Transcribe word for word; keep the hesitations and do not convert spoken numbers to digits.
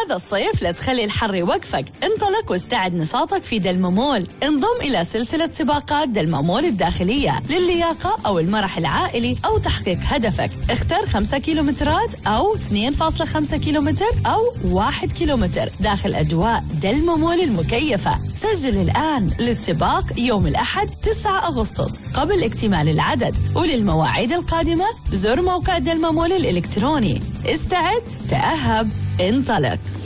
هذا الصيف لا تخلي الحر يوقفك، انطلق واستعد نشاطك في دلما مول. انضم إلى سلسلة سباقات دلما مول الداخلية للياقة أو المرح العائلي أو تحقيق هدفك. اختر خمسة كيلومترات أو اثنين فاصلة خمسة كيلومتر أو واحد كيلومتر داخل أجواء دلما مول المكيفة. سجل الآن للسباق يوم الأحد تسعة أغسطس قبل اكتمال العدد، وللمواعيد القادمة زر موقع دلما مول الإلكتروني. استعد، تأهب، انطلق.